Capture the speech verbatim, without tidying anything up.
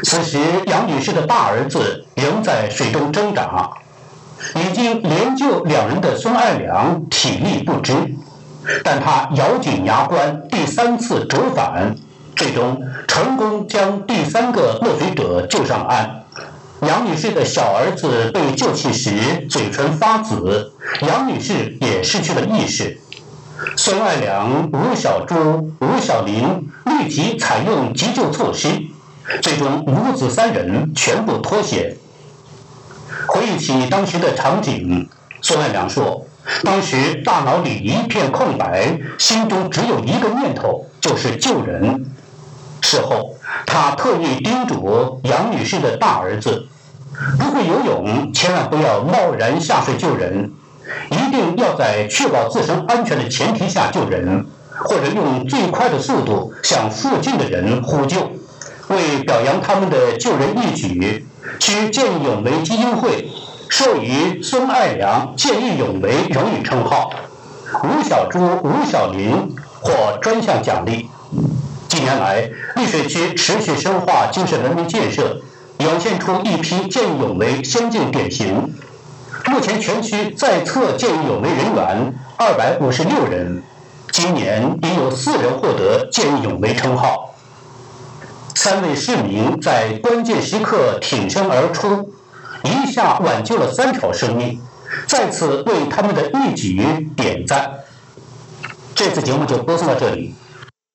此时杨女士的大儿子仍在水中挣扎，已经连救两人的孙爱良体力不支，但他咬紧牙关，第三次折返，最终成功将第三个落水者救上岸。杨女士的小儿子被救起时嘴唇发紫，杨女士也失去了意识。孙爱良、吴小珠、吴小林立即采用急救措施，最终母子三人全部脱险。回忆起当时的场景，孙爱良说，当时大脑里一片空白，心中只有一个念头，就是救人。事后他特意叮嘱杨女士的大儿子，不会游泳千万不要贸然下水救人，一定要在确保自身安全的前提下救人，或者用最快的速度向附近的人呼救。为表扬他们的救人义举，区见义勇为基金会授予孙爱良见义勇为荣誉称号，吴小珠、吴小林获专项奖励。近年来，溧水区持续深化精神文明建设，涌现出一批见义勇为先进典型。目前全区在册见义勇为人员二百五十六人，今年已有四人获得见义勇为称号。三位市民在关键时刻挺身而出，一下挽救了三条生命，再次为他们的义举点赞。这次节目就播送到这里。